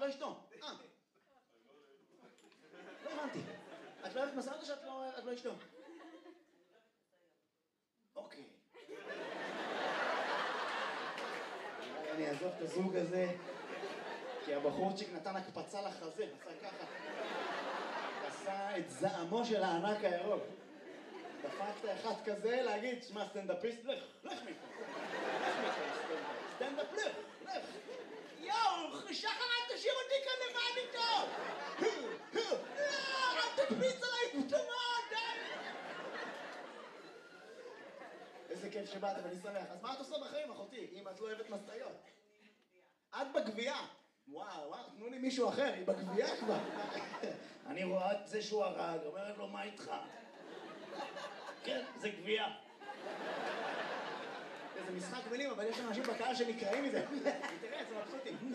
לא אשתו. לא הבנתי. את לא אוהבת מסעות או שאת לא אשתו? אוקיי. אני אעזוב את הזוג הזה, כי הבחורצ'יק נתן הקפצה לחזה, עשה ככה. עשה את זעמו של הענק הירוק. דפקת אחד כזה להגיד, שמע סטנדאפיסט, לך מפה. סטנדאפ, לך. יואו, שחר, תשאיר אותי כאן לבד איתו. אל תקפיץ עליי פתאום, די. איזה כיף שבאת, ואני שמח. אז מה את עושה בחיים, אחותי, אם את לא אוהבת מסעיות? את בגבייה. וואו, תנו לי מישהו אחר, היא בגבייה כבר. אני רואה את זה שהוא הרג, אומרת לו, מה איתך? כן, זה גבייה. זה משחק מילים, אבל יש אנשים בקהל שנקראים מזה. תראה, זה מבסוטים.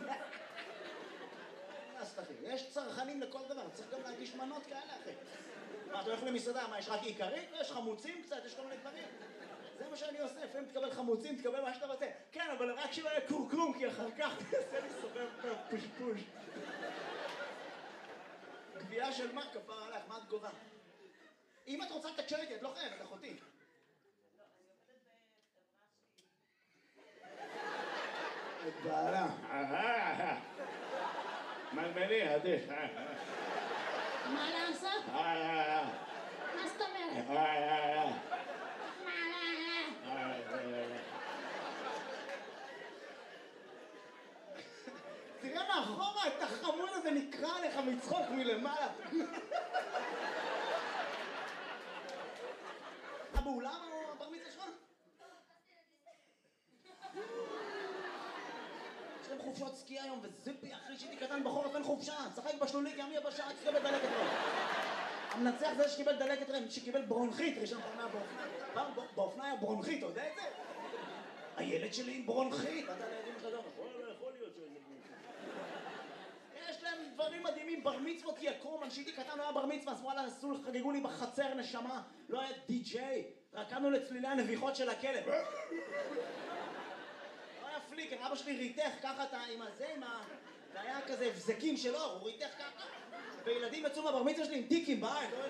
יש צרכנים לכל דבר, צריך גם להגיש מנות כאלה, אחי. מה, אתה הולך למסעדה, מה, יש רק עיקרית? יש חמוצים קצת, יש כל מיני דברים. זה מה שאני עושה, לפעמים תקבל חמוצים, תקבל מה שאתה רוצה. כן, אבל רק שלא יהיה קורקום, כי אחר כך תעשה לי סובב פושפוש. גבייה של מה? כפר עליך, מה את גובה? אם את רוצה לתקשר איתי, את לא חייבת, אחותי. לא, אני עובדת בחברה שלי. את בעלה. מלמלי, עדיף. מה לעשות? מה זאת אומרת? תראה מאחורה, את החמוד הזה נקרא לך מצחוק מלמעלה. באולם או הבר מצווה שלך? יש להם חופשות סקי היום, וזיפי אחרי שהייתי קטן בחורף אין חופשה. צחק בשלולית, ימי הבשעה, תקבל דלקת רם. המנצח זה שקיבל דלקת רם, שקיבל ברונכית, ראשון פעם באופניים. באופניים היה ברונכית, אתה יודע את זה? הילד שלי עם ברונכית. אתה לילדים שלך דרך, יכול להיות שזה ברונכית. יש להם דברים מדהימים, בר מצוות יקום, כשהייתי קטן לא היה בר מצווה, אז וואלה, חגגו לי בחצר נשמה, לא היה די-ג'יי, רקדנו לצלילי הנביחות של הכלב. לא היה פליקר, אבא שלי ריתך ככה עם הזה, זה היה כזה הבזקים שלו, הוא ריתך ככה, וילדים יצאו מהבר מצווה שלי עם דיקים בעין. מה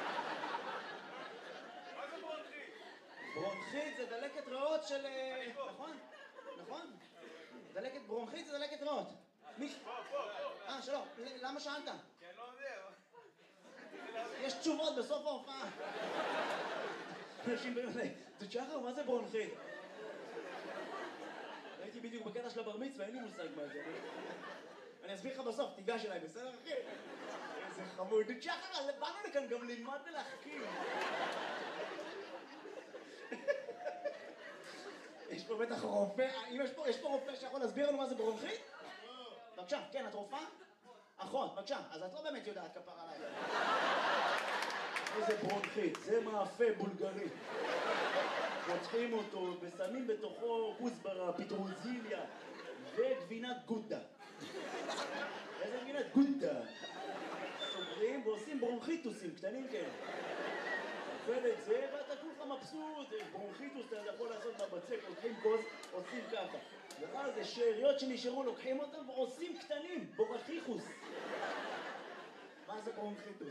זה ברונכית? ברונכית זה דלקת ריאות של... נכון? דלקת ברונכית זה דלקת ריאות. פה. שלום, למה שאלת? כי אני לא יודע. יש תשובות בסוף ההופעה. אנשים באים אליי, שחר, מה זה ברונכית? הייתי בדיוק בקטע של הבר מצווה, אין לי מושג מה זה. אני אסביר לך בסוף, תיגש אליי, בסדר אחי? איזה חמוד. שחר, באנו לכאן גם ללמוד ולהחכים. יש פה בטח רופא, יש פה רופא שיכול להסביר לנו מה זה ברונכית? בבקשה, כן, את רופאה? אחות, בבקשה, אז את לא באמת יודעת כפר עליי. איזה ברונכית, זה מאפה בולגרי. פותחים אותו ושמים בתוכו כוסברה, פטרוזיליה וגבינת גודה. איזה גבינת גודה? סוגרים ועושים ברונכיטוסים קטנים כאלה. תפל את זה ואתה כולך מבסוט, ברונכיטוס אתה יכול לעשות בבצק, לוקחים כוס, עושים ככה. ואז זה שאריות שנשארו, לוקחים אותם ועושים קטנים, בורחיחוס. מה זה ברונכיטוס?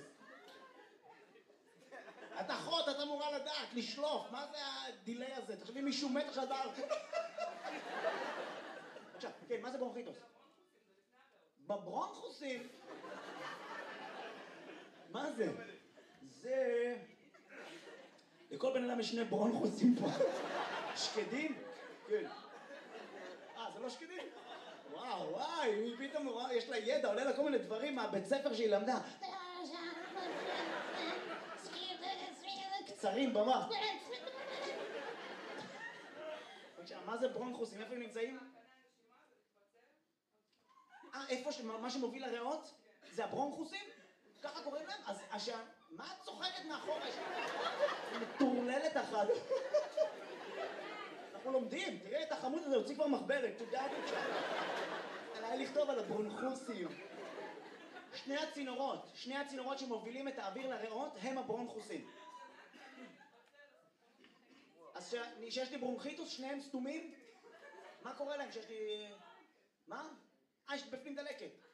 את אחות, את אמורה לדעת, לשלוף, מה זה הדילי הזה? תחשבי מישהו מת עכשיו דבר. עכשיו, כן, מה זה ברונכיטוס? בברונכוסים? מה זה? זה... לכל בן אדם יש שני ברונכוסים פה. שקדים? כן. זה לא שקדים? וואי, היא פתאום, יש לה ידע, עולה לה כל מיני דברים מהבית ספר שהיא למדה. קצרים במוח. מה זה ברונכוסים? איפה הם נמצאים? איפה מה שמוביל לריאות? זה הברונכוסים? ככה קוראים להם? אז מה את צוחקת מאחורה? מטורללת אחת. אנחנו לומדים, תראה את החמוד הזה, הוציא כבר מחברת, תודה בבקשה. עליי לכתוב על הברונכוסים. שני הצינורות שמובילים את האוויר לריאות הם הברונכוסים. אז שיש לי ברונכיטוס, שניהם סתומים? מה קורה להם שיש לי... מה? יש בפנים דלקת.